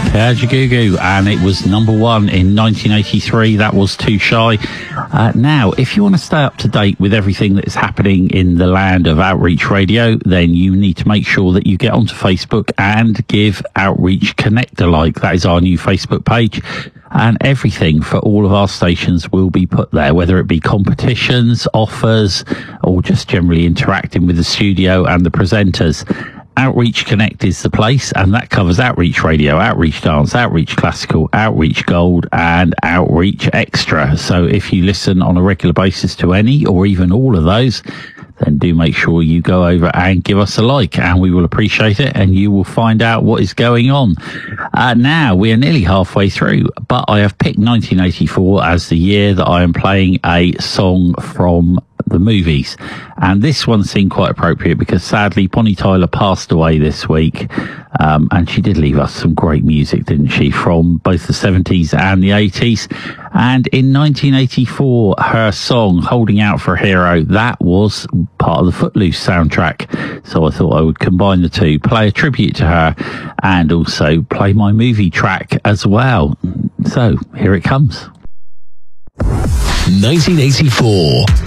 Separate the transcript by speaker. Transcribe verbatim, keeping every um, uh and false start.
Speaker 1: Kajagoogoo, and it was number one in nineteen eighty-three. That was Too Shy. Uh, now, if you want to stay up to date with everything that is happening in the land of Outreach Radio, then you need to make sure that you get onto Facebook and give Outreach Connect a like. That is our new Facebook page. And everything for all of our stations will be put there, whether it be competitions, offers, or just generally interacting with the studio and the presenters. Outreach Connect is the place, and that covers Outreach Radio, Outreach Dance, Outreach Classical, Outreach Gold, and Outreach Extra. So if you listen on a regular basis to any or even all of those, then do make sure you go over and give us a like, and we will appreciate it, and you will find out what is going on. Uh, now, we are nearly halfway through, but I have picked nineteen eighty-four as the year that I am playing a song from the movies. And this one seemed quite appropriate because sadly Bonnie Tyler passed away this week, um, and she did leave us some great music, didn't she, from both the seventies and the eighties. And in nineteen eighty-four, her song Holding Out for a Hero, that was part of the Footloose soundtrack. So I thought I would combine the two, play a tribute to her, and also play my movie track as well. So here it comes.
Speaker 2: nineteen eighty-four.